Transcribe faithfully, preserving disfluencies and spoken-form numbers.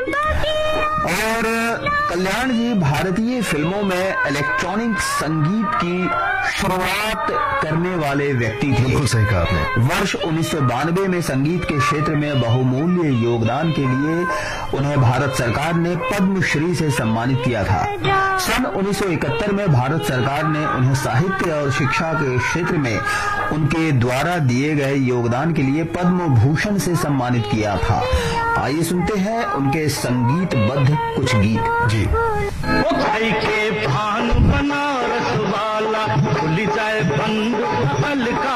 और कल्याण जी भारतीय फिल्मों में इलेक्ट्रॉनिक संगीत की शुरुआत करने वाले व्यक्ति थे। बिल्कुल सही कहा आपने। वर्ष उन्नीस सौ बानवे में संगीत के क्षेत्र में बहुमूल्य योगदान के लिए उन्हें भारत सरकार ने पद्म श्री से सम्मानित किया था। सन उन्नीस सौ इकहत्तर में भारत सरकार ने उन्हें साहित्य और शिक्षा के क्षेत्र में उनके द्वारा दिए गए योगदान के लिए पद्म भूषण से सम्मानित किया था। आइए सुनते हैं उनके संगीतबद्ध कुछ गीत। जी। वो खाई के भान बनारस वाला भूल जाए बंद हल्का